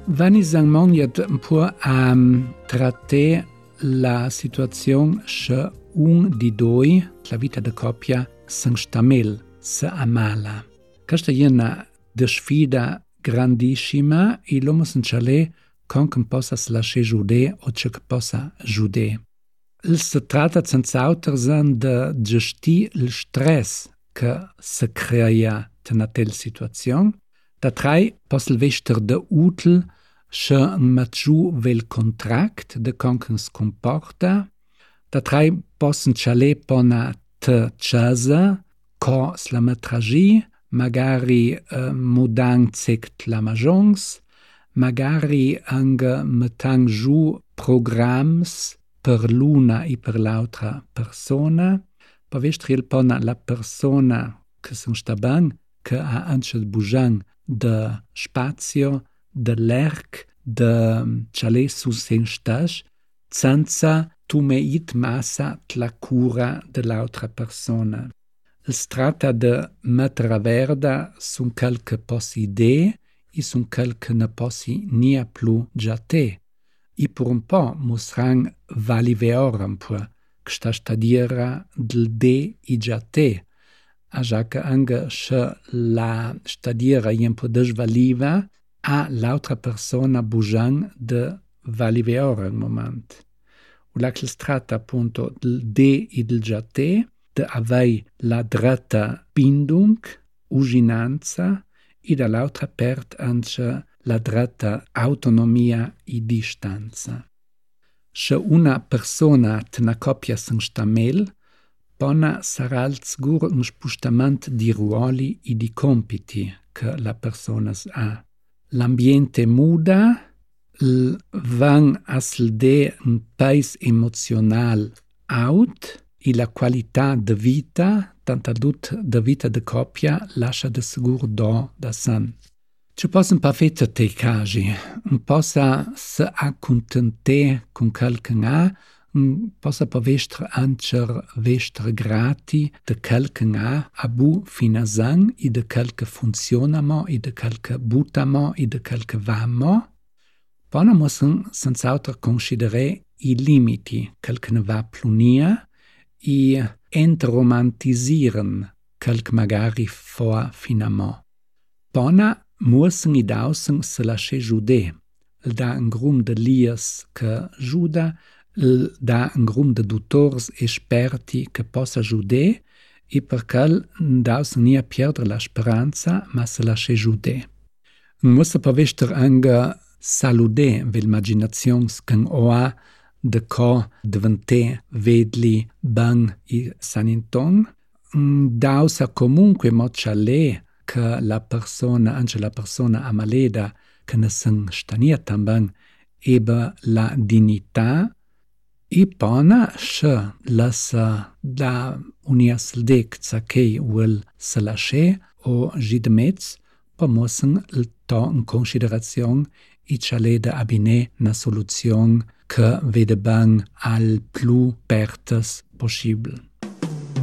Vanizang moniat pour tratter la situazione che di doi, la vita de coppia, s'nstamil, se amala. Questa è una sfida grandissima e l'uomo s'nchalè con che possa lasciare giudè o che possa giudè. Si tratta senz'altro di gestire il stress che si crea in tale situazione. Da trai possa essere de utile se un maggiù vel contract de con che si comporta. Da trai possono chalè pona te casa co la metragi, magari mudant sect la majongs, magari anche mettang giù programs per l'una e per l'altra persona, per vestire pona la persona che se sta ben, che ha anche il bujan de spazio, de l'erc, de chalè su sen stage, senza tumeit massa la cura dell'altra persona. Si tratta di mettere a verda su qualche possibilità e su qualche ne possi nia più già te. E per un po' mostrang valiveor un po' questa stadiera del de e già te. A già che anche se la stadiera è un po' desvaliva, a l'altra persona bujan de valiveor al momento. La che si tratta appunto del de e del già te, di avere la dritta bindung, uginanza, e dall'altra parte anche la dritta autonomia e distanza. Se una persona te una coppia se sta mel, pona sarà sicuro un spostamento di ruoli e di compiti che la persona ha. L'ambiente muda, van asde un paese emozionale out e la qualità de vita, tanta dut de vita de coppia, lascia de sicuro da san. Ci possono pas fare te casi, possa se accontentare con qualcun ha, possa pa vestre ancer vestre grati de qualcun ha a bu fina san e de qualche funzionamo e de qualche butamo e de qualche vamo. Pona musson senz'altro considerare i limiti qualche ne va plunia e entromantisieren qualche magari for finamo. Pona musson id aussen se lasce giudè. Da un grum de lias che giuda, da un grum de dottors esperti che possa giudè e perché daussen nia perdere la speranza, ma se lasce giudè. Mussa pa vester anche saludè v'imaginazions che oa de co diventè vedli ben e saninton. Dausa comunque moccialè che la persona, anche la persona amaleda, che ne sen stania tamben, eba la dignità e pona se lasa da unias dec zacchei uel se lasce o gidemets, pa mossen il to in considerazione e cialeda abine na soluzione che vede ben al più pertes possibile.